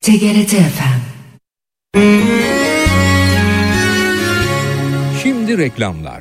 TGRT FM. Şimdi reklamlar.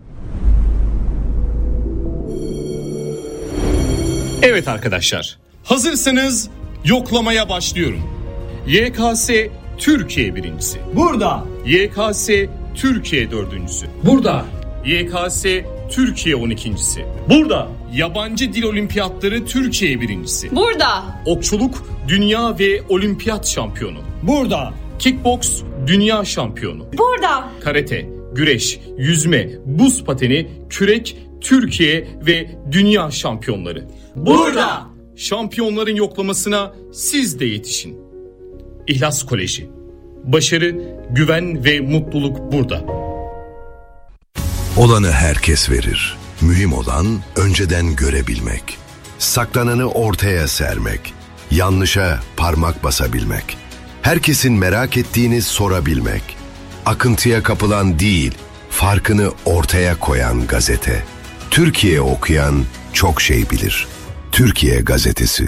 Evet arkadaşlar, hazırsanız yoklamaya başlıyorum. YKS Türkiye birincisi. Burada. YKS Türkiye dördüncüsü. Burada. YKS Türkiye 12.'si. Burada. Yabancı dil olimpiyatları Türkiye birincisi. Burada. Okçuluk dünya ve olimpiyat şampiyonu. Burada. Kickboks dünya şampiyonu. Burada. Karate, güreş, yüzme, buz pateni, kürek, Türkiye ve dünya şampiyonları. Burada. Şampiyonların yoklamasına siz de yetişin. İhlas Koleji. Başarı, güven ve mutluluk burada. Olanı herkes verir. Mühim olan önceden görebilmek. Saklananı ortaya sermek. Yanlışa parmak basabilmek. Herkesin merak ettiğini sorabilmek. Akıntıya kapılan değil, farkını ortaya koyan gazete. Türkiye okuyan çok şey bilir. Türkiye Gazetesi.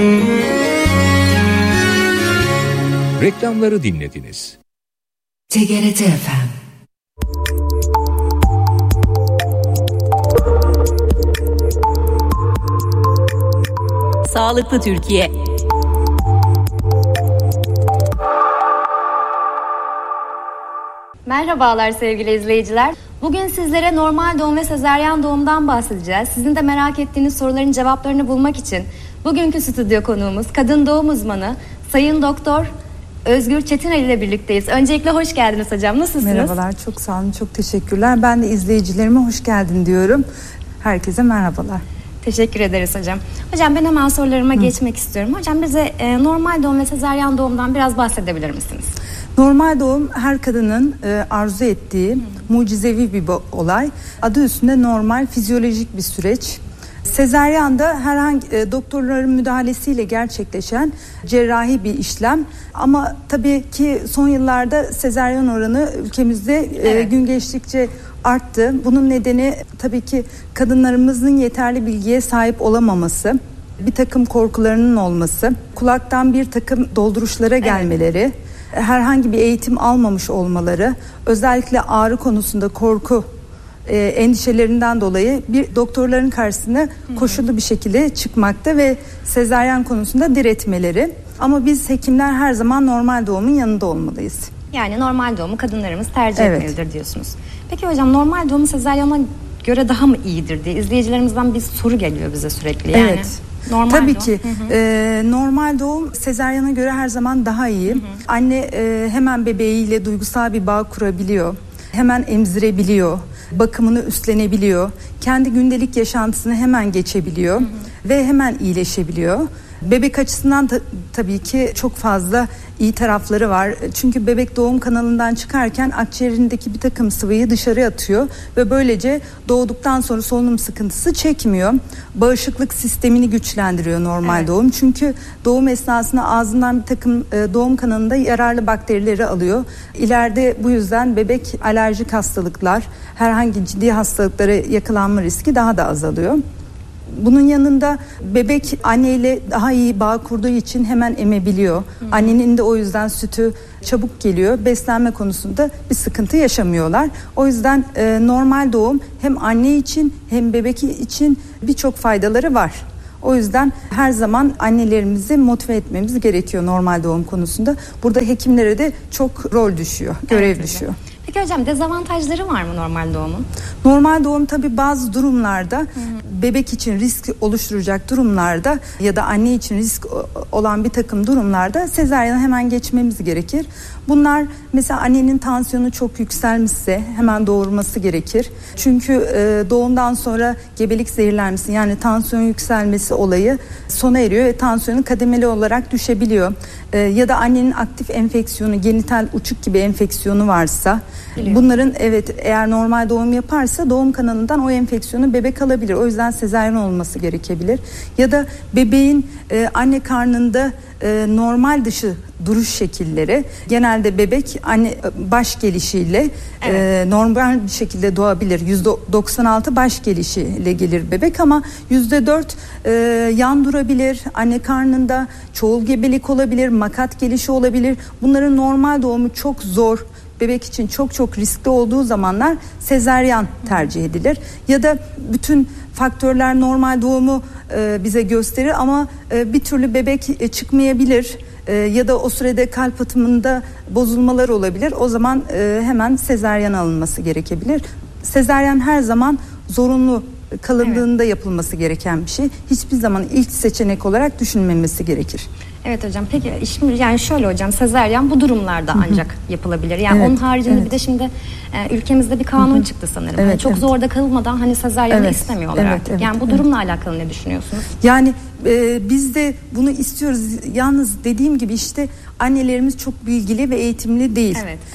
Reklamları dinlediniz. TGRT FM. Sağlıklı Türkiye. Merhabalar sevgili izleyiciler. Bugün sizlere normal doğum ve sezaryen doğumdan bahsedeceğiz. Sizin de merak ettiğiniz soruların cevaplarını bulmak için bugünkü stüdyo konuğumuz kadın doğum uzmanı Sayın Doktor Özgür Çetinel ile birlikteyiz. Öncelikle hoş geldiniz hocam. Nasılsınız? Merhabalar, çok sağ olun, çok teşekkürler. Ben de izleyicilerime hoş geldin diyorum. Herkese merhabalar. Teşekkür ederiz hocam. Hocam ben hemen sorularıma geçmek istiyorum. Hocam bize normal doğum ve sezaryen doğumdan biraz bahsedebilir misiniz? Normal doğum her kadının arzu ettiği mucizevi bir olay. Adı üstünde normal, fizyolojik bir süreç. Sezaryen de herhangi doktorların müdahalesiyle gerçekleşen cerrahi bir işlem. Ama tabii ki son yıllarda sezaryen oranı ülkemizde gün geçtikçe arttı. Bunun nedeni tabii ki kadınlarımızın yeterli bilgiye sahip olamaması, bir takım korkularının olması, kulaktan bir takım dolduruşlara gelmeleri, herhangi bir eğitim almamış olmaları, özellikle ağrı konusunda korku endişelerinden dolayı bir doktorların karşısına koşullu bir şekilde çıkmakta ve sezaryen konusunda diretmeleri. Ama biz hekimler her zaman normal doğumun yanında olmalıyız. Yani normal doğumu kadınlarımız tercih etmelidir diyorsunuz. Peki hocam normal doğum sezaryena göre daha mı iyidir diye izleyicilerimizden bir soru geliyor bize sürekli. Yani normal tabii doğum. ki normal doğum sezaryena göre her zaman daha iyi. Anne hemen bebeğiyle duygusal bir bağ kurabiliyor. Hemen emzirebiliyor. Bakımını üstlenebiliyor. Kendi gündelik yaşantısını hemen geçebiliyor ve hemen iyileşebiliyor. Bebek açısından tabii ki çok fazla iyi tarafları var. Çünkü bebek doğum kanalından çıkarken akciğerindeki bir takım sıvıyı dışarı atıyor ve böylece doğduktan sonra solunum sıkıntısı çekmiyor. Bağışıklık sistemini güçlendiriyor normal doğum. Çünkü doğum esnasında ağzından bir takım doğum kanalında yararlı bakterileri alıyor. İleride bu yüzden bebek alerjik hastalıklar, herhangi ciddi hastalıklara yakalanma riski daha da azalıyor. Bunun yanında bebek anneyle daha iyi bağ kurduğu için hemen emebiliyor. Annenin de o yüzden sütü çabuk geliyor. Beslenme konusunda bir sıkıntı yaşamıyorlar. O yüzden normal doğum hem anne için hem bebek için birçok faydaları var. O yüzden her zaman annelerimizi motive etmemiz gerekiyor normal doğum konusunda. Burada hekimlere de çok rol düşüyor, görev düşüyor. Peki hocam dezavantajları var mı normal doğumun? Normal doğum tabii bazı durumlarda bebek için risk oluşturacak durumlarda ya da anne için risk olan bir takım durumlarda sezaryene hemen geçmemiz gerekir. Bunlar mesela annenin tansiyonu çok yükselmişse hemen doğurması gerekir. Çünkü doğumdan sonra gebelik zehirlenmesi yani tansiyon yükselmesi olayı sona eriyor ve tansiyonu kademeli olarak düşebiliyor. Ya da annenin aktif enfeksiyonu, genital uçuk gibi enfeksiyonu varsa Biliyorum. Bunların eğer normal doğum yaparsa doğum kanalından o enfeksiyonu bebek alabilir. O yüzden sezaryen olması gerekebilir. Ya da bebeğin anne karnında normal dışı duruş şekilleri, genelde bebek anne baş gelişiyle normal bir şekilde doğabilir. %96 baş gelişiyle gelir bebek ama %4 yan durabilir. Anne karnında çoğul gebelik olabilir, makat gelişi olabilir. Bunların normal doğumu çok zor, bebek için çok riskli olduğu zamanlar sezaryen tercih edilir. Ya da bütün faktörler normal doğumu bize gösterir ama bir türlü bebek çıkmayabilir. Ya da o sürede kalp atımında bozulmalar olabilir. O zaman hemen sezaryen alınması gerekebilir. Sezaryen her zaman zorunlu kalındığında yapılması gereken bir şey. Hiçbir zaman ilk seçenek olarak düşünmemesi gerekir. Evet hocam. Peki şimdi yani şöyle hocam, sezaryen bu durumlarda ancak yapılabilir. Yani onun haricinde bir de şimdi ülkemizde bir kanun çıktı sanırım. Evet, hani çok zorda kalmadan hani sezaryeni istemiyorlar artık. Yani bu durumla alakalı ne düşünüyorsunuz? Yani biz de bunu istiyoruz. Yalnız dediğim gibi işte annelerimiz çok bilgili ve eğitimli değil.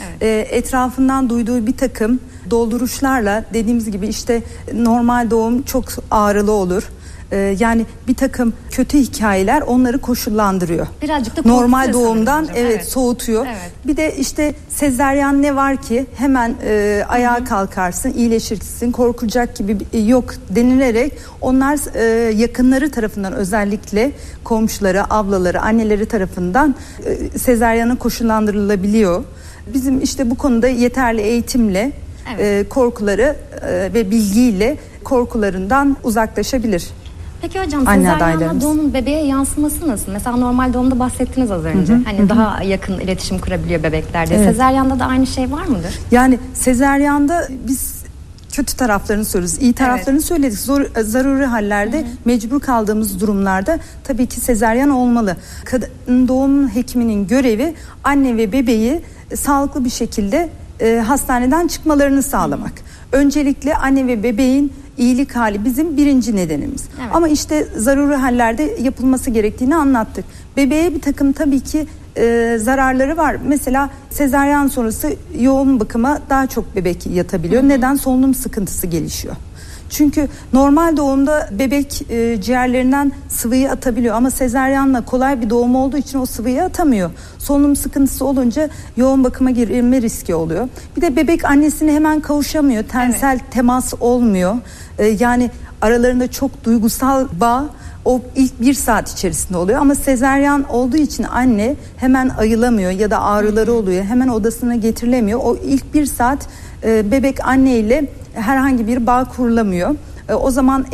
Etrafından duyduğu bir takım dolduruşlarla, dediğimiz gibi işte normal doğum çok ağrılı olur. Yani bir takım kötü hikayeler onları koşullandırıyor. Birazcık da normal doğumdan soğutuyor. Evet. Bir de işte sezaryen ne var ki hemen ayağa kalkarsın, iyileşirsin, korkacak gibi yok denilerek onlar yakınları tarafından, özellikle komşuları, ablaları, anneleri tarafından sezaryene koşullandırılabiliyor. Bizim işte bu konuda yeterli eğitimle korkuları ve bilgiyle korkularından uzaklaşabilir. Peki hocam, sezaryenle doğumun bebeğe yansıması nasıl? Mesela normal doğumda bahsettiniz az önce. Hani daha yakın iletişim kurabiliyor bebeklerde. Sezaryende de aynı şey var mıdır? Yani sezaryende biz kötü taraflarını söylüyoruz. İyi taraflarını söyledik. Zaruri hallerde, mecbur kaldığımız durumlarda tabii ki sezaryen olmalı. Kadın doğum hekiminin görevi anne ve bebeği sağlıklı bir şekilde hastaneden çıkmalarını sağlamak. Öncelikle anne ve bebeğin iyilik hali bizim birinci nedenimiz. Ama işte zaruri hallerde yapılması gerektiğini anlattık. Bebeğe bir takım tabii ki zararları var. Mesela sezaryen sonrası yoğun bakıma daha çok bebek yatabiliyor. Neden? Solunum sıkıntısı gelişiyor. Çünkü normal doğumda bebek ciğerlerinden sıvıyı atabiliyor ama sezaryenle kolay bir doğum olduğu için o sıvıyı atamıyor. Solunum sıkıntısı olunca yoğun bakıma girme riski oluyor. Bir de bebek annesine hemen kavuşamıyor. Tensel temas olmuyor. Yani aralarında çok duygusal bağ o ilk 1 saat içerisinde oluyor ama sezaryen olduğu için anne hemen ayılamıyor ya da ağrıları oluyor. Hemen odasına getirilemiyor. O ilk 1 saat bebek anneyle herhangi bir bağ kurulamıyor. O zaman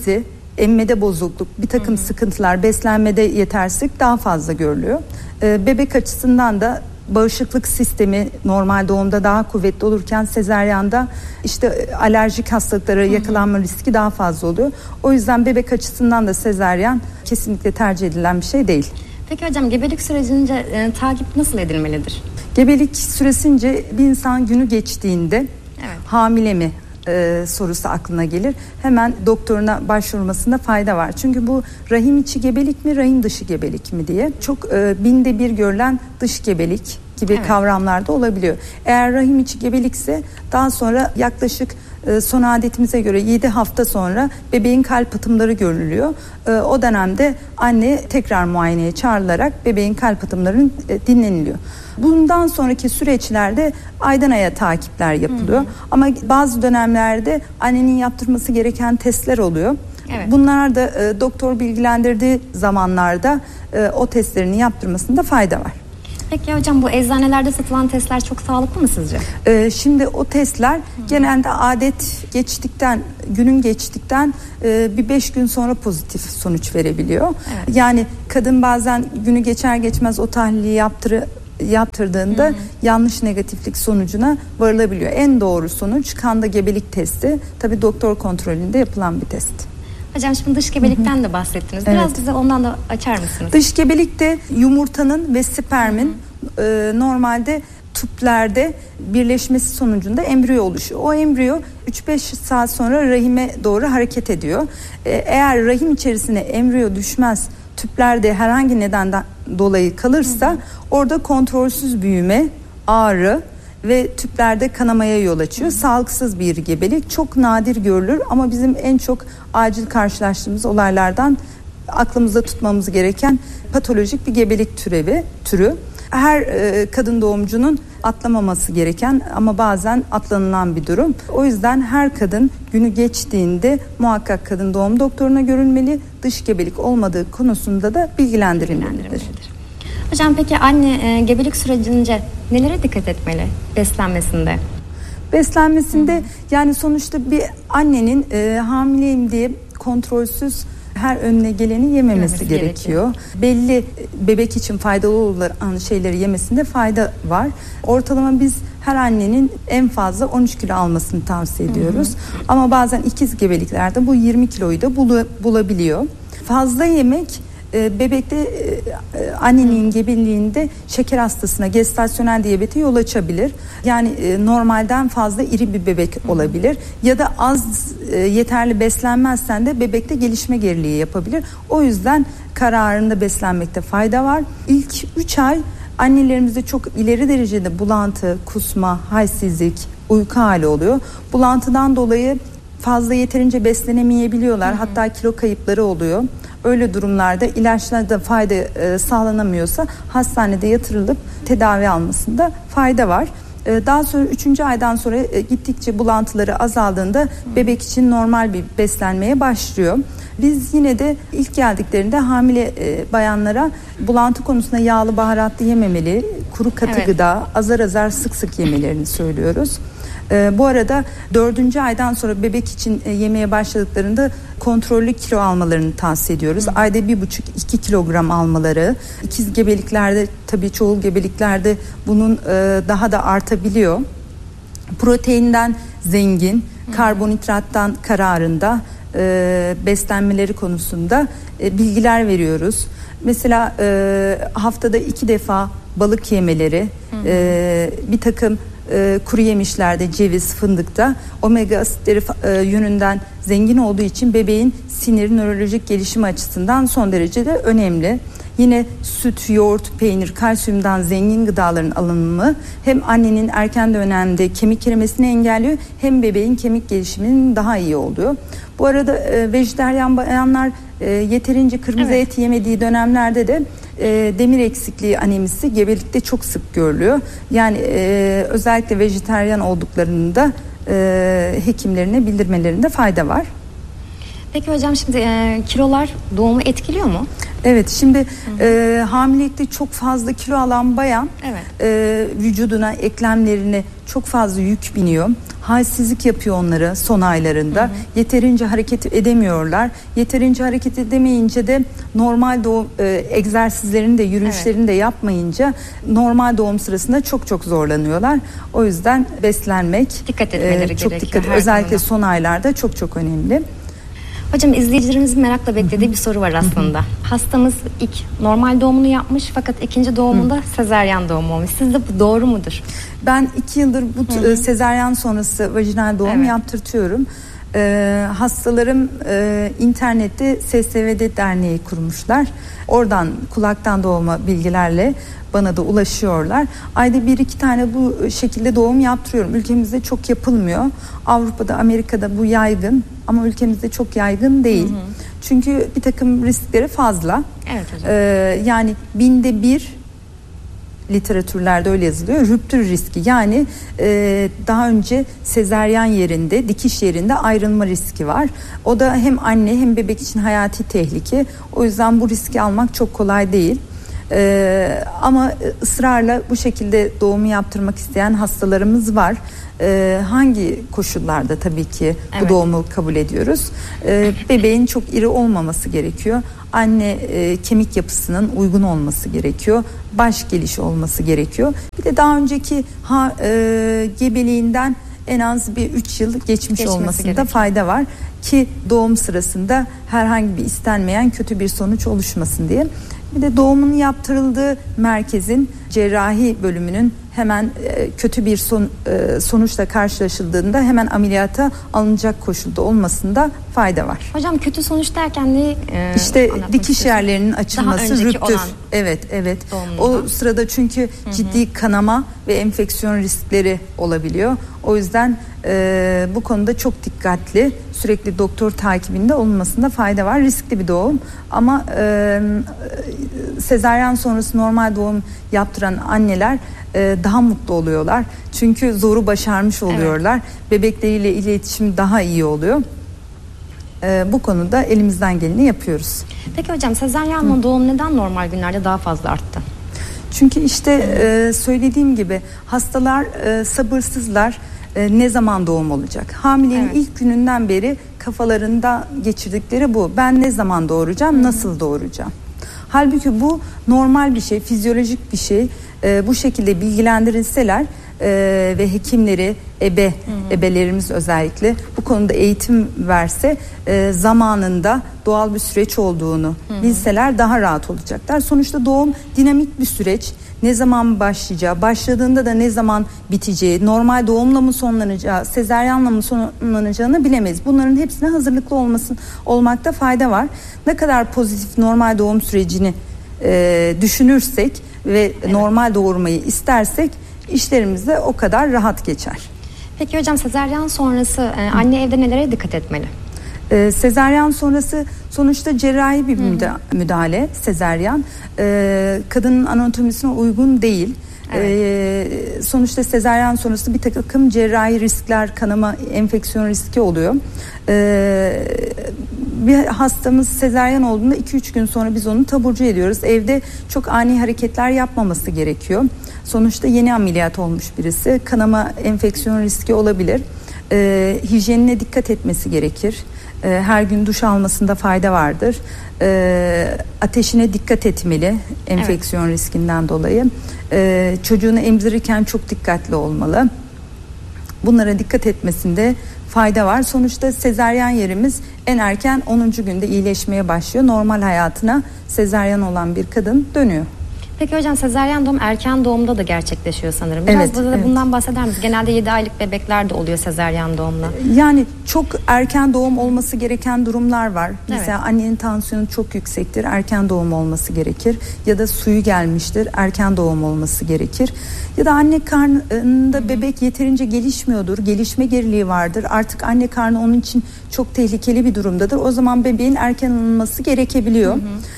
emmede bozukluk, bir takım sıkıntılar, beslenmede yetersizlik daha fazla görülüyor. Bebek açısından da bağışıklık sistemi normal doğumda daha kuvvetli olurken sezaryanda işte alerjik hastalıklara yakalanma riski daha fazla oluyor. O yüzden bebek açısından da sezaryen kesinlikle tercih edilen bir şey değil. Peki hocam, gebelik sürecince takip nasıl edilmelidir? Gebelik süresince bir insan günü geçtiğinde hamile mi sorusu aklına gelir. Hemen doktoruna başvurmasında fayda var. Çünkü bu rahim içi gebelik mi, rahim dışı gebelik mi diye çok binde bir görülen dış gebelik gibi kavramlarda olabiliyor. Eğer rahim içi gebelikse daha sonra yaklaşık son adetimize göre 7 hafta sonra bebeğin kalp atımları görülüyor. O dönemde anne tekrar muayeneye çağrılarak bebeğin kalp atımlarının dinleniliyor. Bundan sonraki süreçlerde aydan aya takipler yapılıyor. Ama bazı dönemlerde annenin yaptırması gereken testler oluyor. Bunlar da doktor bilgilendirdiği zamanlarda o testlerini yaptırmasında fayda var. Peki hocam, bu eczanelerde satılan testler çok sağlıklı mı sizce? Şimdi o testler genelde günün geçtikten bir 5 gün sonra pozitif sonuç verebiliyor. Yani kadın bazen günü geçer geçmez o tahlili yaptırdığında yanlış negatiflik sonucuna varılabiliyor. En doğru sonuç kanda gebelik testi. Tabii doktor kontrolünde yapılan bir test. Hocam şimdi dış gebelikten de bahsettiniz. Biraz bize ondan da açar mısınız? Dış gebelikte yumurtanın ve spermin normalde tüplerde birleşmesi sonucunda embriyo oluşuyor. O embriyo 3-5 saat sonra rahime doğru hareket ediyor. Eğer rahim içerisine embriyo düşmez, tüplerde herhangi nedenden dolayı kalırsa orada kontrolsüz büyüme, ağrı, ve tüplerde kanamaya yol açıyor. Sağlıksız bir gebelik, çok nadir görülür ama bizim en çok acil karşılaştığımız olaylardan, aklımızda tutmamız gereken patolojik bir gebelik türü. Her kadın doğumcunun atlamaması gereken ama bazen atlanılan bir durum. O yüzden her kadın günü geçtiğinde muhakkak kadın doğum doktoruna görünmeli. Dış gebelik olmadığı konusunda da bilgilendirilmelidir. Hocam peki anne gebelik sürecince nelere dikkat etmeli beslenmesinde? Beslenmesinde yani sonuçta bir annenin hamileyim diye kontrolsüz her önüne geleni yememesi gerekiyor. Belli bebek için faydalı olan şeyleri yemesinde fayda var. Ortalama biz her annenin en fazla 13 kilo almasını tavsiye ediyoruz. Ama bazen ikiz gebeliklerde bu 20 kiloyu da bulabiliyor. Fazla yemek bebekte annenin gebeliğinde şeker hastasına, gestasyonel diyabete yol açabilir. Yani normalden fazla iri bir bebek olabilir. Ya da az yeterli beslenmezsen de bebekte gelişme geriliği yapabilir. O yüzden kararında beslenmekte fayda var. İlk 3 ay annelerimizde çok ileri derecede bulantı, kusma, halsizlik, uyku hali oluyor. Bulantıdan dolayı fazla yeterince beslenemeyebiliyorlar. Hatta kilo kayıpları oluyor. Öyle durumlarda ilaçlarda fayda sağlanamıyorsa hastanede yatırılıp tedavi almasında fayda var. Daha sonra 3. aydan sonra gittikçe bulantıları azaldığında bebek için normal bir beslenmeye başlıyor. Biz yine de ilk geldiklerinde hamile bayanlara bulantı konusunda yağlı baharatlı yememeli, kuru katı gıda, azar azar sık sık yemelerini söylüyoruz. Bu arada 4. aydan sonra bebek için yemeye başladıklarında kontrollü kilo almalarını tavsiye ediyoruz. Ayda 1,5-2 kilogram almaları. İkiz gebeliklerde, tabii çoğul gebeliklerde bunun daha da artabiliyor. Proteinden zengin, karbonhidrattan kararında beslenmeleri konusunda bilgiler veriyoruz. Mesela haftada 2 defa balık yemeleri, bir takım kuru yemişlerde, ceviz, fındıkta omega asitleri yönünden zengin olduğu için bebeğin sinir, nörolojik gelişimi açısından son derece de önemli. Yine süt, yoğurt, peynir, kalsiyumdan zengin gıdaların alınımı hem annenin erken dönemde kemik erimesini engelliyor hem bebeğin kemik gelişiminin daha iyi oluyor. Bu arada vejetaryen bayanlar yeterince kırmızı et yemediği dönemlerde de demir eksikliği anemisi gebelikte çok sık görülüyor. Yani özellikle vejetaryen olduklarında hekimlerine bildirmelerinde fayda var. Peki hocam şimdi kilolar doğumu etkiliyor mu? Evet, şimdi hamilelikte çok fazla kilo alan bayan vücuduna, eklemlerine çok fazla yük biniyor. Halsizlik yapıyor onları son aylarında. Yeterince hareket edemiyorlar. Yeterince hareket edemeyince de normal doğum egzersizlerini de yürüyüşlerini de yapmayınca normal doğum sırasında çok zorlanıyorlar. O yüzden beslenmek dikkat etmeleri çok gerekiyor. Özellikle son aylarda çok önemli. Hocam izleyicilerimizin merakla beklediği bir soru var aslında. Hastamız ilk normal doğumunu yapmış fakat ikinci doğumunda sezaryen doğum olmuş. Sizde bu doğru mudur? Ben 2 yıldır bu sezaryen sonrası vajinal doğum yaptırtıyorum. Hastalarım internette SSVD derneği kurmuşlar. Oradan kulaktan doğma bilgilerle bana da ulaşıyorlar. Ayda 1-2 tane bu şekilde doğum yaptırıyorum. Ülkemizde çok yapılmıyor. Avrupa'da, Amerika'da bu yaygın ama ülkemizde çok yaygın değil. Çünkü bir takım riskleri fazla. Evet hocam. Yani 1000'de 1 literatürlerde öyle yazılıyor. Rüptür riski, yani daha önce sezaryen yerinde, dikiş yerinde ayrılma riski var. O da hem anne hem bebek için hayati tehlike. O yüzden bu riski almak çok kolay değil. Ama ısrarla bu şekilde doğumu yaptırmak isteyen hastalarımız var. Hangi koşullarda tabii ki bu doğumu kabul ediyoruz? Bebeğin çok iri olmaması gerekiyor. Anne kemik yapısının uygun olması gerekiyor. Baş gelişi olması gerekiyor. Bir de daha önceki gebeliğinden en az bir 3 yıl geçmiş olmasında gerekiyor. Fayda var ki doğum sırasında herhangi bir istenmeyen kötü bir sonuç oluşmasın diye. Bir de doğumun yaptırıldığı merkezin cerrahi bölümünün hemen kötü bir sonuçla karşılaşıldığında hemen ameliyata alınacak koşulda olmasında fayda var. Hocam kötü sonuç derken ne? İşte dikiş yerlerinin açılması, rüptür. Evet. Doğumunda. O sırada çünkü ciddi kanama ve enfeksiyon riskleri olabiliyor. O yüzden bu konuda çok dikkatli, sürekli doktor takibinde olunmasında fayda var. Riskli bir doğum ama sezaryen sonrası normal doğum yaptıran anneler daha mutlu oluyorlar. Çünkü zoru başarmış oluyorlar. Evet. Bebekleriyle iletişim daha iyi oluyor. Bu konuda elimizden geleni yapıyoruz. Peki hocam, sezaryenle doğum neden normal günlerde daha fazla arttı? Çünkü işte söylediğim gibi hastalar sabırsızlar. Ne zaman doğum olacak? Hamilenin ilk gününden beri kafalarında geçirdikleri bu. Ben ne zaman doğuracağım, nasıl doğuracağım? Halbuki bu normal bir şey, fizyolojik bir şey. Bu şekilde bilgilendirilseler ve hekimleri, ebelerimiz özellikle bu konuda eğitim verse, zamanında doğal bir süreç olduğunu bilseler daha rahat olacaklar. Sonuçta doğum dinamik bir süreç. Ne zaman başlayacağı, başladığında da ne zaman biteceği, normal doğumla mı sonlanacağı, sezaryenle mi sonlanacağını bilemeyiz. Bunların hepsine hazırlıklı olmakta fayda var. Ne kadar pozitif normal doğum sürecini düşünürsek ve normal doğurmayı istersek işlerimiz de o kadar rahat geçer. Peki hocam, sezaryen sonrası anne evde nelere dikkat etmeli? Sezaryen sonrası sonuçta cerrahi bir müdahale. Sezaryen kadının anatomisine uygun değil. Evet. Sonuçta sezaryen sonrası bir takım cerrahi riskler, kanama, enfeksiyon riski oluyor. Bir hastamız sezaryen olduğunda 2-3 gün sonra biz onu taburcu ediyoruz. Evde çok ani hareketler yapmaması gerekiyor. Sonuçta yeni ameliyat olmuş birisi. Kanama, enfeksiyon riski olabilir. Hijyenine dikkat etmesi gerekir. Her gün duş almasında fayda vardır. Ateşine dikkat etmeli enfeksiyon riskinden dolayı. Çocuğunu emzirirken çok dikkatli olmalı. Bunlara dikkat etmesinde fayda var. Sonuçta sezaryen yerimiz en erken 10. günde iyileşmeye başlıyor. Normal hayatına sezaryen olan bir kadın dönüyor. Peki hocam, sezaryen doğum erken doğumda da gerçekleşiyor sanırım. Biraz bundan bahseder misiniz? Genelde 7 aylık bebekler de oluyor sezaryen doğumla. Yani çok erken doğum olması gereken durumlar var. Mesela annenin tansiyonu çok yüksektir, erken doğum olması gerekir. Ya da suyu gelmiştir, erken doğum olması gerekir. Ya da anne karnında bebek yeterince gelişmiyordur, gelişme geriliği vardır. Artık anne karnı onun için çok tehlikeli bir durumdadır. O zaman bebeğin erken alınması gerekebiliyor.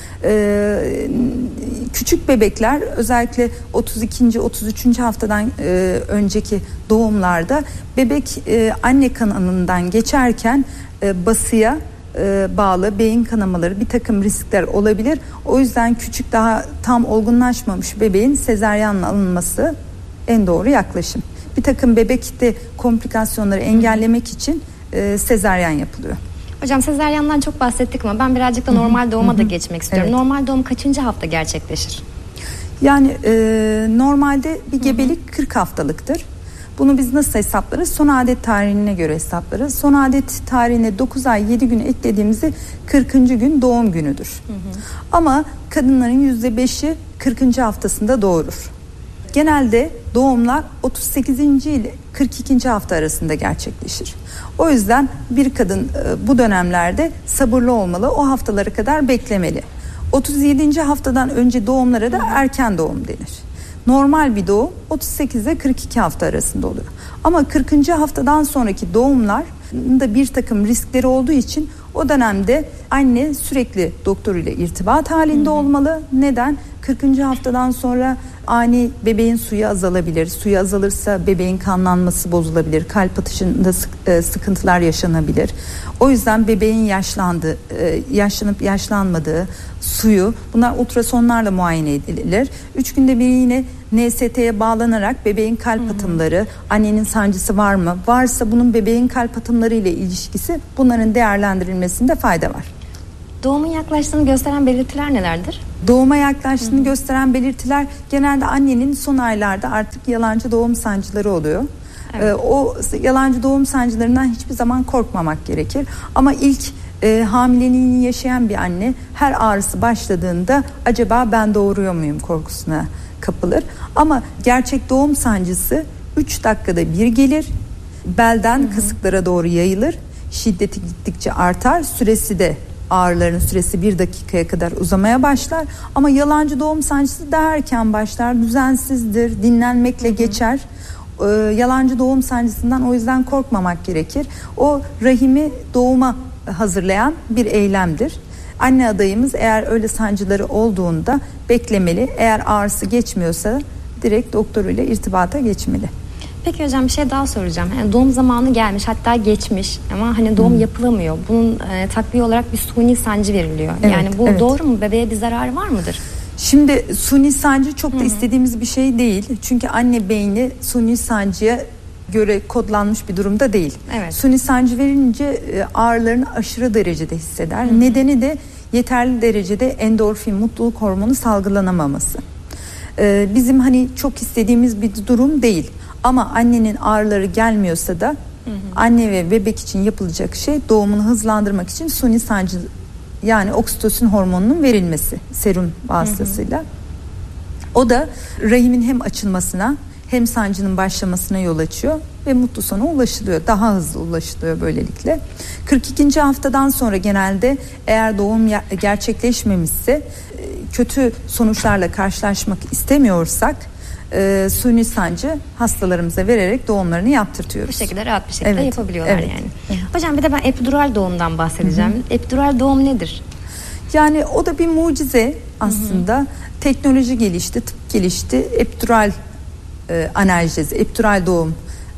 Küçük bebekler özellikle 32. 33. haftadan önceki doğumlarda bebek anne kanalından geçerken basıya bağlı beyin kanamaları, bir takım riskler olabilir. O yüzden küçük, daha tam olgunlaşmamış bebeğin sezaryenle alınması en doğru yaklaşım. Bir takım bebekte komplikasyonları engellemek için sezaryen yapılıyor. Hocam, sezaryenden çok bahsettik ama ben birazcık da normal doğuma da geçmek istiyorum. Evet. Normal doğum kaçıncı hafta gerçekleşir? Yani normalde bir gebelik 40 haftalıktır. Bunu biz nasıl hesaplarız? Son adet tarihine göre hesaplarız. Son adet tarihine 9 ay 7 gün eklediğimizde 40. gün doğum günüdür. Ama kadınların %5'i 40. haftasında doğurur. Genelde doğumlar 38. ile 42. hafta arasında gerçekleşir. O yüzden bir kadın bu dönemlerde sabırlı olmalı, o haftalara kadar beklemeli. 37. haftadan önce doğumlara da erken doğum denir. Normal bir doğum 38 ile 42 hafta arasında oluyor. Ama 40. haftadan sonraki doğumlar da bir takım riskleri olduğu için o dönemde anne sürekli doktor ile irtibat halinde olmalı. Neden? 40. haftadan sonra ani bebeğin suyu azalabilir. Suyu azalırsa bebeğin kanlanması bozulabilir. Kalp atışında sıkıntılar yaşanabilir. O yüzden bebeğin yaşlanıp yaşlanmadığı, suyu, bunlar ultrasonlarla muayene edilir. 3 günde bir yine NST'ye bağlanarak bebeğin kalp atımları, annenin sancısı var mı? Varsa bunun bebeğin kalp atımları ile ilişkisi, bunların değerlendirilmesinde fayda var. Doğumun yaklaştığını gösteren belirtiler nelerdir? Doğuma yaklaştığını gösteren belirtiler genelde annenin son aylarda artık yalancı doğum sancıları oluyor. Evet. O yalancı doğum sancılarından hiçbir zaman korkmamak gerekir. Ama ilk hamileliğini yaşayan bir anne her ağrısı başladığında acaba ben doğuruyor muyum korkusuna kapılır. Ama gerçek doğum sancısı 3 dakikada bir gelir. Belden kasıklara doğru yayılır. Şiddeti gittikçe artar. Süresi de ağrıların süresi 1 dakikaya kadar uzamaya başlar. Ama yalancı doğum sancısı daha erken başlar. Düzensizdir, dinlenmekle geçer. Yalancı doğum sancısından o yüzden korkmamak gerekir. O rahimi doğuma hazırlayan bir eylemdir. Anne adayımız eğer öyle sancıları olduğunda beklemeli. Eğer ağrısı geçmiyorsa direkt doktoruyla irtibata geçmeli. Peki hocam bir şey daha soracağım. Yani doğum zamanı gelmiş, hatta geçmiş ama hani doğum yapılamıyor. Bunun takviye olarak bir suni sancı veriliyor. Evet, yani bu evet. doğru mu? Bebeğe bir zararı var mıdır? Şimdi suni sancı çok da istediğimiz bir şey değil. Çünkü anne beyni suni sancıya göre kodlanmış bir durumda değil. Evet. Suni sancı verince ağrılarını aşırı derecede hisseder. Nedeni de yeterli derecede endorfin, mutluluk hormonu salgılanamaması. Bizim hani çok istediğimiz bir durum değil. Ama annenin ağrıları gelmiyorsa da anne ve bebek için yapılacak şey doğumunu hızlandırmak için suni sancı, yani oksitosin hormonunun verilmesi serum vasıtasıyla. O da rahimin hem açılmasına hem sancının başlamasına yol açıyor ve mutlu sona ulaşılıyor. Daha hızlı ulaşılıyor böylelikle. 42. haftadan sonra genelde eğer doğum gerçekleşmemişse, kötü sonuçlarla karşılaşmak istemiyorsak suni sancı hastalarımıza vererek doğumlarını yaptırtıyoruz. Bu şekilde rahat bir şekilde yapabiliyorlar evet. yani. Evet. Hocam bir de ben epidural doğumdan bahsedeceğim. Epidural doğum nedir? Yani o da bir mucize aslında. Teknoloji gelişti, tıp gelişti. Epidural analjezi, epidural doğum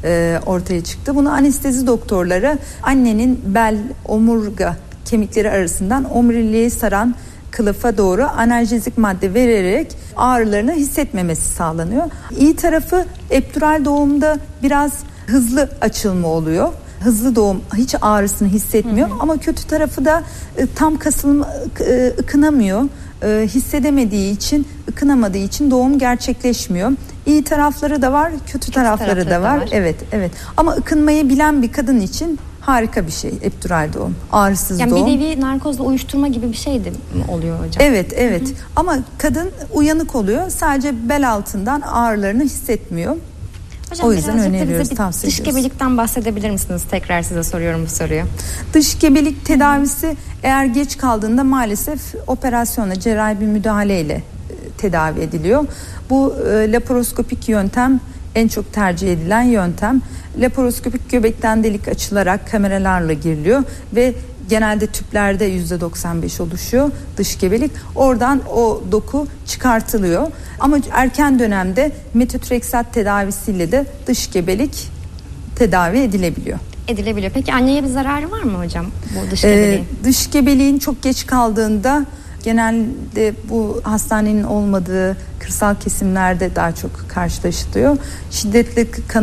ortaya çıktı. Bunu anestezi doktorları annenin bel, omurga kemikleri arasından omuriliği saran kılıfa doğru analjezik madde vererek ağrılarını hissetmemesi sağlanıyor. İyi tarafı epidural doğumda biraz hızlı açılma oluyor. Hızlı doğum hiç ağrısını hissetmiyor. Ama kötü tarafı da tam kasılma, ıkınamıyor. Hissedemediği için, ıkınamadığı için doğum gerçekleşmiyor. İyi tarafları da var, kötü tarafları da var. Evet. Ama ıkınmayı bilen bir kadın için harika bir şey epidural doğum. Ağrısız yani doğum. Bir nevi narkozla uyuşturma gibi bir şey de oluyor hocam? Evet. Ama kadın uyanık oluyor. Sadece bel altından ağrılarını hissetmiyor. Hocam, o yüzden öneriyoruz, bize tavsiye dış ediyoruz. gebelikten bahsedebilir misiniz? Tekrar size soruyorum bu soruyu. Dış gebelik tedavisi eğer geç kaldığında maalesef operasyonla, cerrahi bir müdahaleyle tedavi ediliyor. Bu laparoskopik yöntem en çok tercih edilen yöntem. Laparoskopik göbekten delik açılarak kameralarla giriliyor ve genelde tüplerde %95 oluşuyor dış gebelik. Oradan o doku çıkartılıyor. Ama erken dönemde metotrexat tedavisiyle de dış gebelik tedavi edilebiliyor. Peki anneye bir zararı var mı hocam bu dış gebeliğin? Dış gebeliğin çok geç kaldığında genelde bu hastanenin olmadığı kırsal kesimlerde daha çok karşılaşılıyor. Şiddetli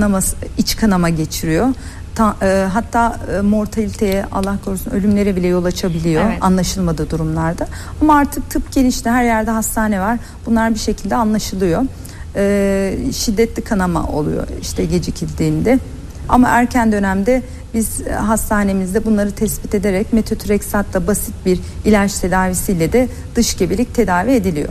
iç kanama geçiriyor. Hatta mortaliteye, Allah korusun, ölümlere bile yol açabiliyor anlaşılmadığı durumlarda. Ama artık tıp gelişti, her yerde hastane var. Bunlar bir şekilde anlaşılıyor. Şiddetli kanama oluyor işte gecikildiğinde. Ama erken dönemde biz hastanemizde bunları tespit ederek metotrexatla basit bir ilaç tedavisiyle de dış gebelik tedavi ediliyor.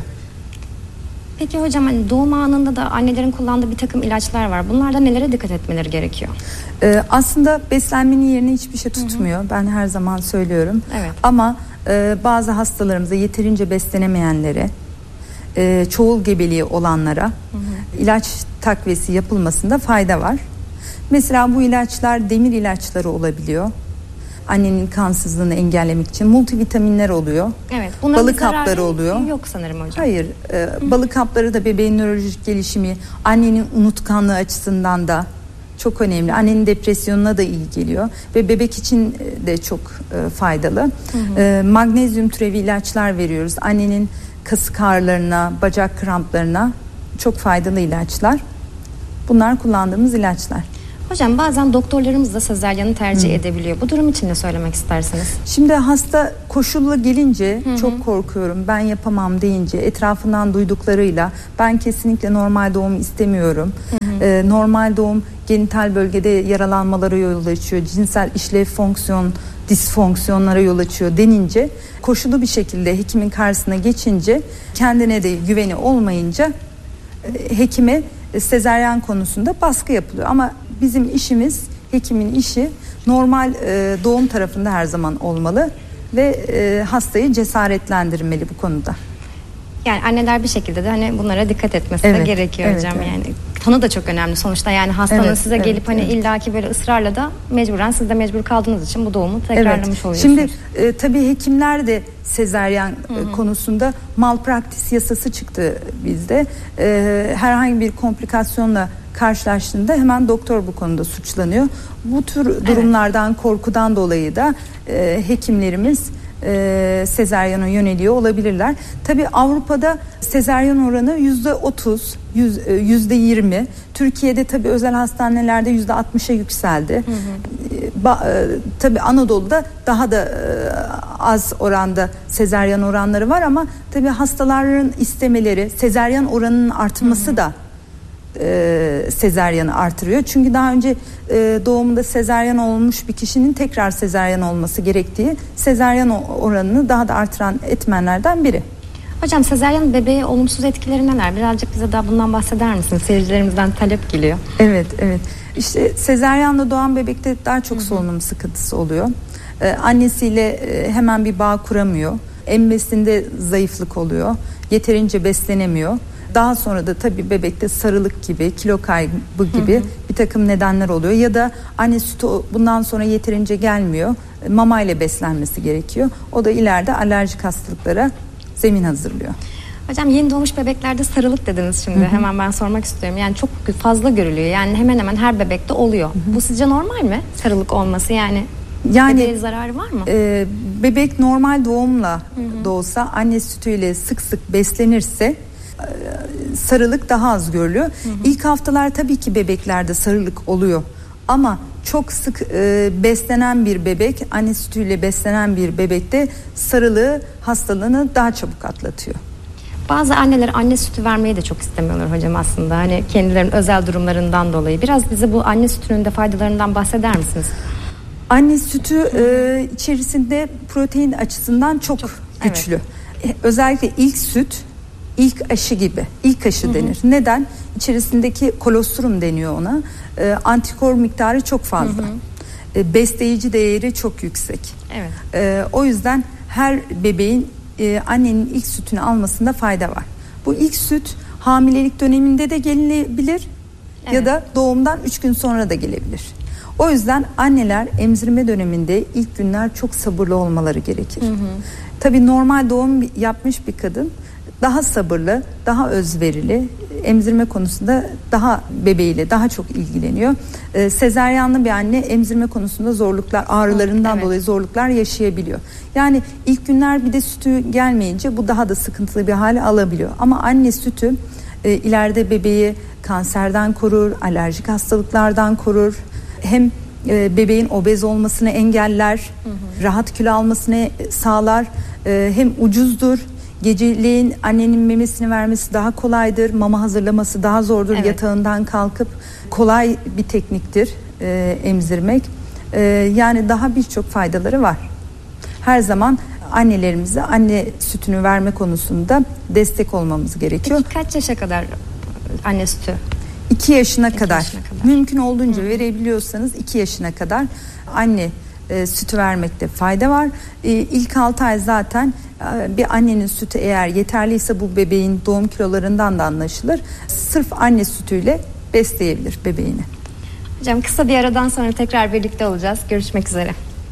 Peki hocam, hani doğum anında da annelerin kullandığı bir takım ilaçlar var. Bunlarda nelere dikkat etmeleri gerekiyor? Aslında beslenmenin yerine hiçbir şey tutmuyor. Ben her zaman söylüyorum. Evet. Ama bazı hastalarımıza, yeterince beslenemeyenlere, çoğul gebeliği olanlara ilaç takviyesi yapılmasında fayda var. Mesela bu ilaçlar demir ilaçları olabiliyor. Annenin kansızlığını engellemek için multivitaminler oluyor. Evet. Balık hapları oluyor. Yok sanırım hocam. Hayır. Balık hapları da bebeğin nörolojik gelişimi, annenin unutkanlığı açısından da çok önemli. Annenin depresyonuna da iyi geliyor ve bebek için de çok faydalı. Magnezyum türevi ilaçlar veriyoruz. Annenin kasık ağrılarına, bacak kramplarına çok faydalı ilaçlar. Bunlar kullandığımız ilaçlar. Hocam bazen doktorlarımız da sezaryanı tercih edebiliyor. Bu durum için ne söylemek istersiniz? Şimdi hasta koşullu gelince çok korkuyorum, ben yapamam deyince, etrafından duyduklarıyla ben kesinlikle normal doğum istemiyorum. Normal doğum genital bölgede yaralanmalara yol açıyor, cinsel işlev fonksiyon disfonksiyonlara yol açıyor denince, koşullu bir şekilde hekimin karşısına geçince, kendine de güveni olmayınca hekime sezaryen konusunda baskı yapılıyor. Ama bizim işimiz, hekimin işi normal doğum tarafında her zaman olmalı. ve hastayı cesaretlendirmeli bu konuda. Yani anneler bir şekilde de hani bunlara dikkat etmesi de gerekiyor hocam. Evet. Yani tanı da çok önemli sonuçta, yani hastanın size gelip hani illaki böyle ısrarla da mecburen, siz de mecbur kaldığınız için bu doğumu tekrarlamış oluyorsunuz. Şimdi tabii hekimler de sezaryen konusunda malpraktis yasası çıktı bizde. Herhangi bir komplikasyonla karşılaştığında hemen doktor bu konuda suçlanıyor. Bu tür durumlardan, korkudan dolayı da hekimlerimiz sezaryana yöneliyor olabilirler. Tabii Avrupa'da sezaryen oranı %30, %20. Türkiye'de tabii özel hastanelerde %60'a yükseldi. Tabii Anadolu'da daha da az oranda sezaryen oranları var ama tabii hastaların istemeleri, sezaryen oranının artması da sezaryanı artırıyor. Çünkü daha önce doğumunda sezaryen olmuş bir kişinin tekrar sezaryen olması gerektiği, sezaryen oranını daha da artıran etmenlerden biri. Hocam sezaryen bebeğe olumsuz etkileri neler? Birazcık bize daha bundan bahseder misiniz? Seyircilerimizden talep geliyor. Evet. İşte sezaryenle doğan bebekte daha çok solunum sıkıntısı oluyor. Annesiyle hemen bir bağ kuramıyor. Emmesinde zayıflık oluyor. Yeterince beslenemiyor. Daha sonra da tabii bebekte sarılık gibi, kilo kaybı gibi bir takım nedenler oluyor. Ya da anne sütü bundan sonra yeterince gelmiyor. Mama ile beslenmesi gerekiyor. O da ileride alerjik hastalıklara zemin hazırlıyor. Hocam yeni doğmuş bebeklerde sarılık dediniz şimdi. Hemen ben sormak istiyorum. Yani çok fazla görülüyor. Yani hemen hemen her bebekte oluyor. Bu sizce normal mi? Sarılık olması yani bebeğe zararı var mı? Bebek normal doğumla doğsa, anne sütüyle sık sık beslenirse sarılık daha az görülüyor. İlk haftalar tabii ki bebeklerde sarılık oluyor. Ama çok sık beslenen bir bebek, anne sütüyle beslenen bir bebekte sarılığı, hastalığını daha çabuk atlatıyor. Bazı anneler anne sütü vermeyi de çok istemiyorlar hocam aslında. Hani kendilerinin özel durumlarından dolayı. Biraz bize bu anne sütünün de faydalarından bahseder misiniz? Anne sütü içerisinde protein açısından çok güçlü. Evet. Özellikle ilk süt, ilk aşı gibi. İlk aşı denir. Neden? İçerisindeki kolostrum deniyor ona. Antikor miktarı çok fazla. Besleyici değeri çok yüksek. Evet. O yüzden her bebeğin annenin ilk sütünü almasında fayda var. Bu ilk süt hamilelik döneminde de gelebilir ya da doğumdan 3 gün sonra da gelebilir. O yüzden anneler emzirme döneminde ilk günler çok sabırlı olmaları gerekir. Tabii normal doğum yapmış bir kadın daha sabırlı, daha özverili, emzirme konusunda daha bebeğiyle daha çok ilgileniyor. Sezaryenli bir anne emzirme konusunda zorluklar, ağrılarından dolayı zorluklar yaşayabiliyor. Yani ilk günler bir de sütü gelmeyince bu daha da sıkıntılı bir hale alabiliyor. Ama anne sütü ileride bebeği kanserden korur, alerjik hastalıklardan korur. Hem bebeğin obez olmasını engeller, rahat kilo almasını sağlar, hem ucuzdur. Geceleyin annenin memesini vermesi daha kolaydır, mama hazırlaması daha zordur. Yatağından kalkıp kolay bir tekniktir emzirmek. Yani daha birçok faydaları var. Her zaman annelerimize anne sütünü verme konusunda destek olmamız gerekiyor. Peki kaç yaşa kadar anne sütü? 2 yaşına kadar. Mümkün olduğunca verebiliyorsanız 2 yaşına kadar anne sütü vermekte fayda var. İlk 6 ay zaten bir annenin sütü eğer yeterliyse bu bebeğin doğum kilolarından da anlaşılır. Sırf anne sütüyle besleyebilir bebeğini. Hocam kısa bir aradan sonra tekrar birlikte olacağız. Görüşmek üzere.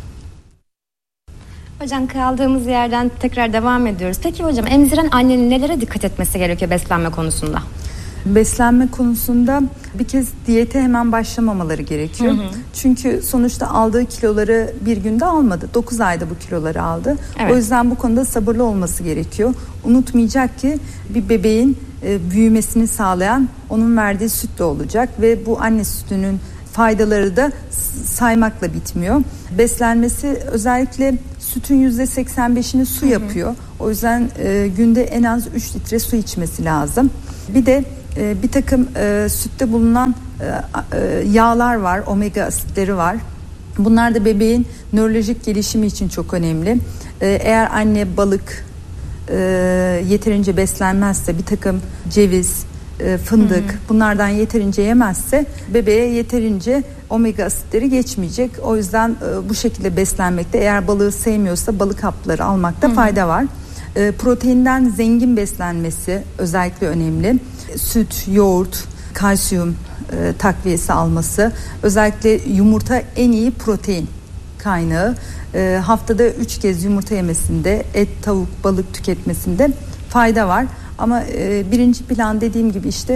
Hocam kaldığımız yerden tekrar devam ediyoruz. Peki hocam emziren annenin nelere dikkat etmesi gerekiyor beslenme konusunda? Beslenme konusunda bir kez diyete hemen başlamamaları gerekiyor. Çünkü sonuçta aldığı kiloları bir günde almadı. 9 ayda bu kiloları aldı. O yüzden bu konuda sabırlı olması gerekiyor. Unutmayacak ki bir bebeğin büyümesini sağlayan onun verdiği süt de olacak ve bu anne sütünün faydaları da saymakla bitmiyor. Beslenmesi özellikle sütün %85'ini su yapıyor. O yüzden günde en az 3 litre su içmesi lazım. Bir de bir takım sütte bulunan yağlar var, omega asitleri var. Bunlar da bebeğin nörolojik gelişimi için çok önemli. Eğer anne balık yeterince beslenmezse bir takım ceviz, fındık bunlardan yeterince yemezse bebeğe yeterince omega asitleri geçmeyecek. O yüzden bu şekilde beslenmekte, eğer balığı sevmiyorsa balık hapları almakta fayda var. Proteinden zengin beslenmesi özellikle önemli. Süt, yoğurt, kalsiyum takviyesi alması, özellikle yumurta en iyi protein kaynağı. Haftada 3 kez yumurta yemesinde, et, tavuk, balık tüketmesinde fayda var. Ama birinci plan dediğim gibi işte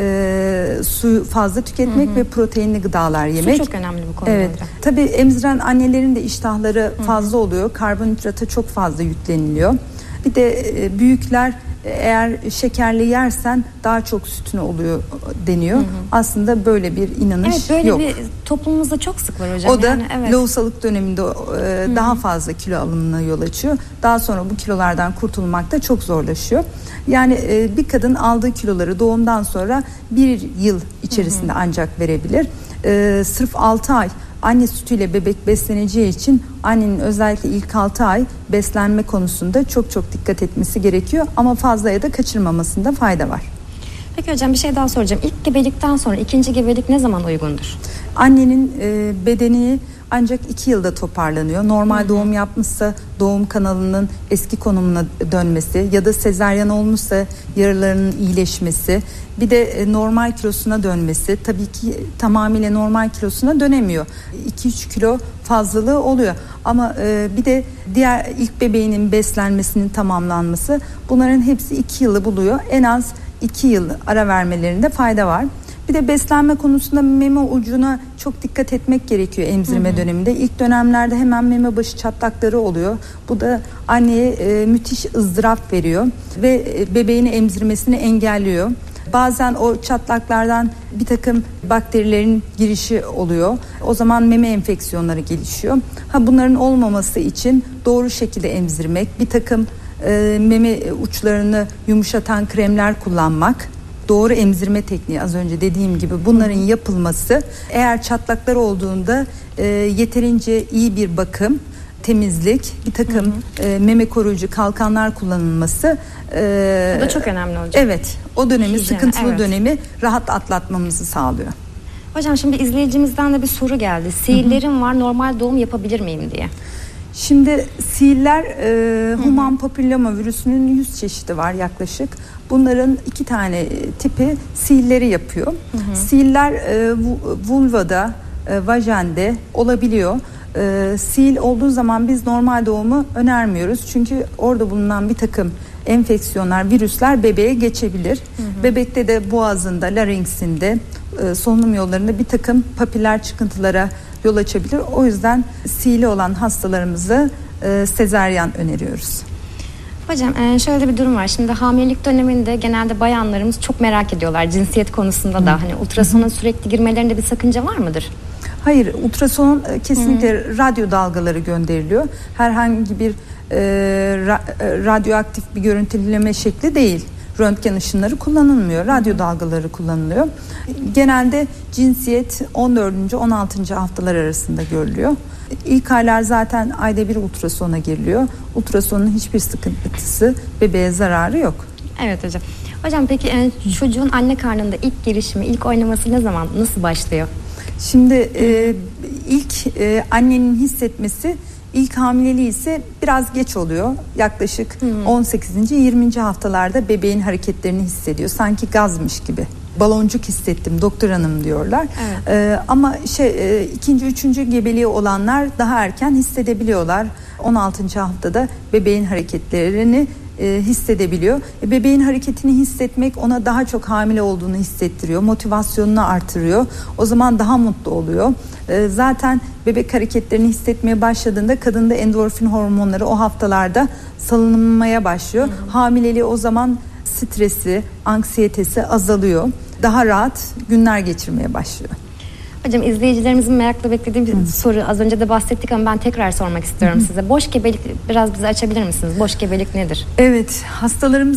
suyu fazla tüketmek ve proteinli gıdalar yemek. Su çok önemli bu konuda. Evet. Tabii emziren annelerin de iştahları fazla oluyor. Karbonhidrata çok fazla yükleniliyor. Bir de büyükler eğer şekerli yersen daha çok sütün oluyor deniyor. Aslında böyle bir inanış böyle yok. bir toplumumuzda çok sık var hocam. O da evet. lohusalık döneminde daha fazla kilo alımına yol açıyor. Daha sonra bu kilolardan kurtulmak da çok zorlaşıyor. Yani bir kadın aldığı kiloları doğumdan sonra 1 yıl içerisinde ancak verebilir. Sırf 6 ay anne sütüyle bebek besleneceği için annenin özellikle ilk 6 ay beslenme konusunda çok dikkat etmesi gerekiyor. Ama fazlaya da kaçırmamasında fayda var. Peki hocam, bir şey daha soracağım. İlk gebelikten sonra ikinci gebelik ne zaman uygundur? Annenin bedeni ancak 2 yılda toparlanıyor. Normal doğum yapmışsa doğum kanalının eski konumuna dönmesi ya da sezaryen olmuşsa yaralarının iyileşmesi, bir de normal kilosuna dönmesi. Tabii ki tamamıyla normal kilosuna dönemiyor. 2-3 kilo fazlalığı oluyor. Ama bir de diğer ilk bebeğinin beslenmesinin tamamlanması, bunların hepsi 2 yılı buluyor. En az 2 yıl ara vermelerinde fayda var. Bir de beslenme konusunda meme ucuna çok dikkat etmek gerekiyor emzirme döneminde. İlk dönemlerde hemen meme başı çatlakları oluyor. Bu da anneye müthiş ızdırap veriyor ve bebeğini emzirmesini engelliyor. Bazen o çatlaklardan bir takım bakterilerin girişi oluyor. O zaman meme enfeksiyonları gelişiyor. Bunların olmaması için doğru şekilde emzirmek, bir takım meme uçlarını yumuşatan kremler kullanmak, doğru emzirme tekniği, az önce dediğim gibi bunların yapılması, eğer çatlaklar olduğunda yeterince iyi bir bakım, temizlik, bir takım meme koruyucu kalkanlar kullanılması. Bu da çok önemli hocam. Evet, o dönemi, sıkıntılı evet. dönemi rahat atlatmamızı sağlıyor. Hocam şimdi izleyicimizden de bir soru geldi. Sihirlerim var, normal doğum yapabilir miyim diye. Şimdi sihirler, human papilloma virüsünün 100 çeşidi var yaklaşık. Bunların 2 tane tipi sihirleri yapıyor. Sihirler vulvada, vajende olabiliyor. Sihir olduğu zaman biz normal doğumu önermiyoruz. Çünkü orada bulunan bir takım enfeksiyonlar, virüsler bebeğe geçebilir. Bebekte de boğazında, larinksinde, solunum yollarında bir takım papiller çıkıntılara yol açabilir. O yüzden sihirli olan hastalarımızı sezaryen öneriyoruz. Hocam şöyle bir durum var. Şimdi hamilelik döneminde genelde bayanlarımız çok merak ediyorlar cinsiyet konusunda da. Hani ultrasona sürekli girmelerinde bir sakınca var mıdır? Hayır, ultrason kesinlikle radyo dalgaları gönderiliyor. Herhangi bir radyoaktif bir görüntüleme şekli değil. Röntgen ışınları kullanılmıyor. Radyo dalgaları kullanılıyor. Genelde cinsiyet 14. 16. haftalar arasında görülüyor. İlk aylar zaten ayda bir ultrasona giriliyor. Ultrasonun hiçbir sıkıntısı, bebeğe zararı yok. Evet hocam. Hocam peki çocuğun anne karnında ilk gelişimi, ilk oynaması ne zaman, nasıl başlıyor? Şimdi ilk annenin hissetmesi, İlk hamileliği ise biraz geç oluyor. Yaklaşık 18. 20. haftalarda bebeğin hareketlerini hissediyor. Sanki gazmış gibi. Baloncuk hissettim doktor hanım diyorlar. Evet. Ama ikinci, üçüncü gebeliği olanlar daha erken hissedebiliyorlar. 16. haftada bebeğin hareketlerini hissedebiliyor. Bebeğin hareketini hissetmek ona daha çok hamile olduğunu hissettiriyor. Motivasyonunu artırıyor. O zaman daha mutlu oluyor. Zaten bebek hareketlerini hissetmeye başladığında kadında endorfin hormonları o haftalarda salınmaya başlıyor. Hamileliği o zaman stresi, anksiyetesi azalıyor. Daha rahat günler geçirmeye başlıyor. Hocam izleyicilerimizin merakla beklediği bir soru, az önce de bahsettik ama ben tekrar sormak istiyorum size. Boş gebelik biraz bize açabilir misiniz? Boş gebelik nedir? Evet, hastalarımız